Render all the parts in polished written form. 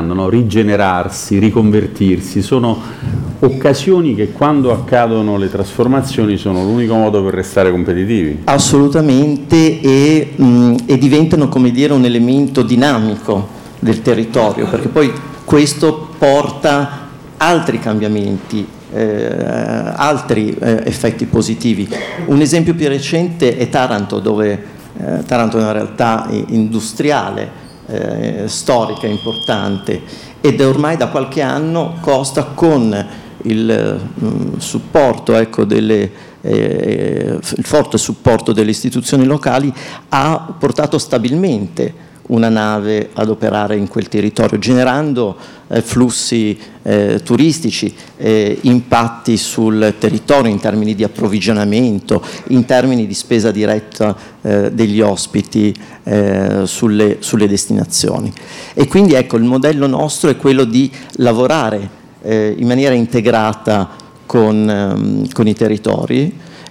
dicendo, no? Rigenerarsi, riconvertirsi, sono occasioni che quando accadono le trasformazioni sono l'unico modo per restare competitivi. Assolutamente, e diventano, come dire, un elemento dinamico del territorio, perché poi questo porta altri cambiamenti, altri effetti positivi. Un esempio più recente è Taranto, dove Taranto è una realtà industriale, storica, importante, ed ormai da qualche anno Costa, con il supporto, ecco, il forte supporto delle istituzioni locali, ha portato stabilmente una nave ad operare in quel territorio, generando flussi turistici, impatti sul territorio in termini di approvvigionamento, in termini di spesa diretta degli ospiti sulle destinazioni. E quindi, ecco, il modello nostro è quello di lavorare in maniera integrata con i territori.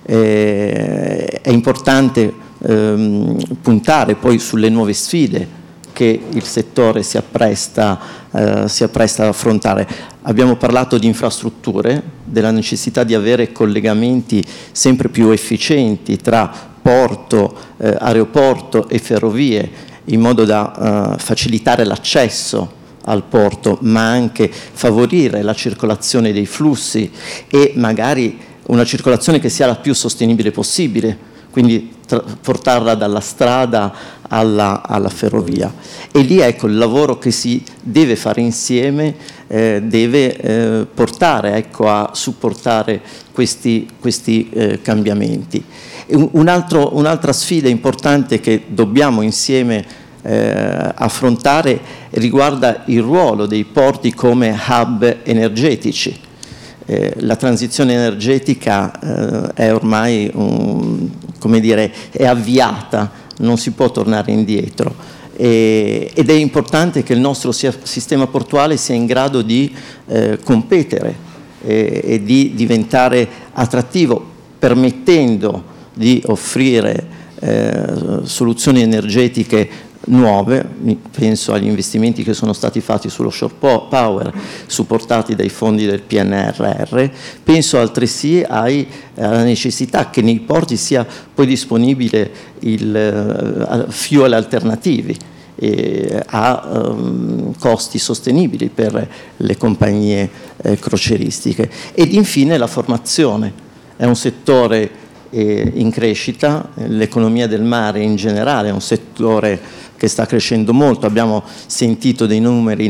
È importante puntare poi sulle nuove sfide che il settore si appresta ad affrontare. Abbiamo parlato di infrastrutture, della necessità di avere collegamenti sempre più efficienti tra porto, aeroporto e ferrovie, in modo da facilitare l'accesso al porto, ma anche favorire la circolazione dei flussi e magari una circolazione che sia la più sostenibile possibile, quindi portarla dalla strada alla ferrovia. E lì, ecco, il lavoro che si deve fare insieme deve portare, ecco, a supportare questi cambiamenti. Un'altra sfida importante che dobbiamo insieme affrontare riguarda il ruolo dei porti come hub energetici. La transizione energetica è ormai, come dire, è avviata, non si può tornare indietro, ed è importante che il nostro sistema portuale sia in grado di competere e di diventare attrattivo, permettendo di offrire soluzioni energetiche nuove. Penso agli investimenti che sono stati fatti sullo shore power, supportati dai fondi del PNRR. Penso altresì alla necessità che nei porti sia poi disponibile il fuel alternativi a costi sostenibili per le compagnie crocieristiche. Ed infine la formazione. È un settore in crescita, l'economia del mare in generale è un settore che sta crescendo molto. Abbiamo sentito dei numeri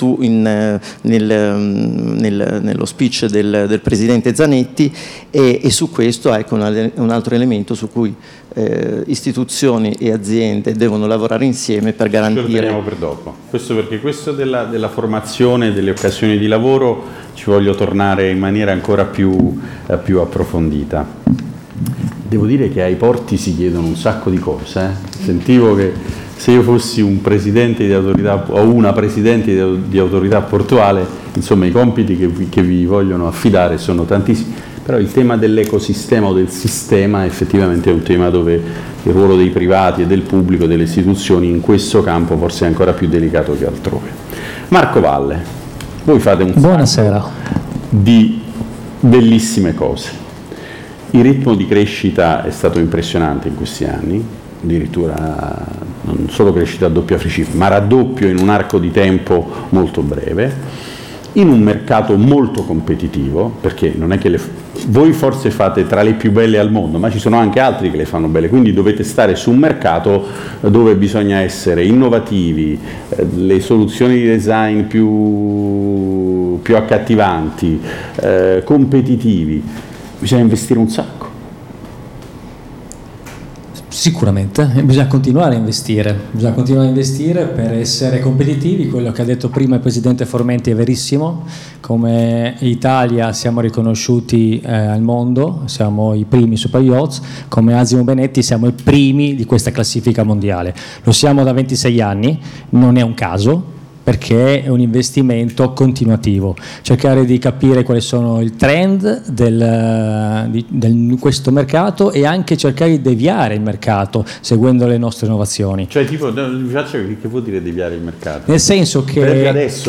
nello speech del Presidente Zanetti, e su questo, ecco, un altro elemento su cui istituzioni e aziende devono lavorare insieme per garantire. Lo teniamo per dopo. Questo perché questo della formazione, delle occasioni di lavoro, ci voglio tornare in maniera ancora più approfondita. Devo dire che ai porti si chiedono un sacco di cose. Sentivo che se io fossi un presidente di autorità o una presidente di autorità portuale, insomma, i compiti che vi vogliono affidare sono tantissimi, però il tema dell'ecosistema o del sistema effettivamente è un tema dove il ruolo dei privati e del pubblico, delle istituzioni, in questo campo forse è ancora più delicato che altrove. Marco Valle, voi fate un Buonasera. di bellissime cose. Il ritmo di crescita è stato impressionante in questi anni, addirittura non solo crescita a doppia cifra, ma raddoppio in un arco di tempo molto breve, in un mercato molto competitivo, perché non è che voi forse fate tra le più belle al mondo, ma ci sono anche altri che le fanno belle, quindi dovete stare su un mercato dove bisogna essere innovativi, le soluzioni di design più accattivanti, competitivi, bisogna investire un sacco. Sicuramente, bisogna continuare a investire per essere competitivi. Quello che ha detto prima il Presidente Formenti è verissimo. Come Italia siamo riconosciuti al mondo, siamo i primi super yachts, come Asimo Benetti siamo i primi di questa classifica mondiale. Lo siamo da 26 anni, non è un caso, perché è un investimento continuativo, cercare di capire quali sono i trend di questo mercato e anche cercare di deviare il mercato seguendo le nostre innovazioni. Cioè, tipo, vi faccio che vuol dire deviare il mercato? Nel senso che perché adesso